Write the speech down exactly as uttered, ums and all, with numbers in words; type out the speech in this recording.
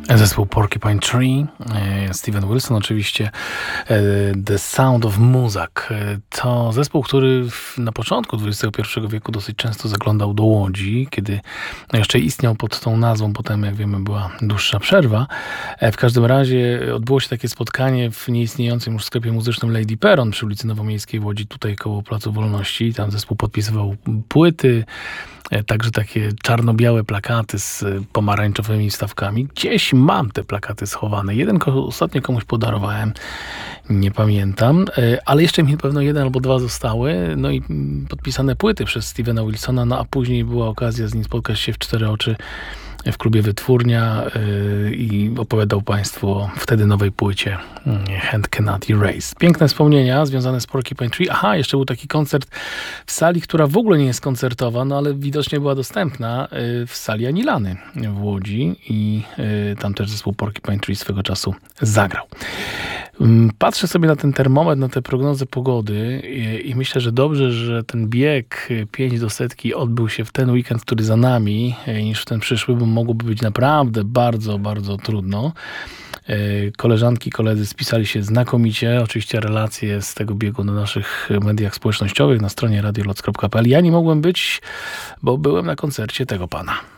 Zespół Porcupine Tree, Steven Wilson oczywiście, The Sound of Muzak. To zespół, który na początku dwudziestego pierwszego wieku dosyć często zaglądał do Łodzi, kiedy jeszcze istniał pod tą nazwą, potem jak wiemy była dłuższa przerwa. W każdym razie odbyło się takie spotkanie w nieistniejącym już sklepie muzycznym Lady Peron przy ulicy Nowomiejskiej w Łodzi, tutaj koło Placu Wolności. Tam zespół podpisywał płyty, także takie czarno-białe plakaty z pomarańczowymi wstawkami. Gdzieś mam te plakaty schowane. Jeden ostatnio komuś podarowałem, nie pamiętam, ale jeszcze mi pewno jeden albo dwa zostały. No i podpisane płyty przez Stevena Wilsona, no a później była okazja z nim spotkać się w cztery oczy w klubie Wytwórnia yy, i opowiadał Państwu o wtedy nowej płycie Hand Cannot Erase. Piękne wspomnienia związane z Porcupine Tree. Aha, jeszcze był taki koncert w sali, która w ogóle nie jest koncertowa, no ale widocznie była dostępna yy, w sali Anilany w Łodzi i yy, tam też zespół Porcupine Tree swego czasu zagrał. Patrzę sobie na ten termometr, na te prognozy pogody i, i myślę, że dobrze, że ten bieg pięć do setki odbył się w ten weekend, który za nami, niż w ten przyszły, bo mogłoby być naprawdę bardzo, bardzo trudno. Koleżanki, koledzy spisali się znakomicie. Oczywiście relacje z tego biegu na naszych mediach społecznościowych, na stronie radioloc kropka p l. Ja nie mogłem być, bo byłem na koncercie tego pana.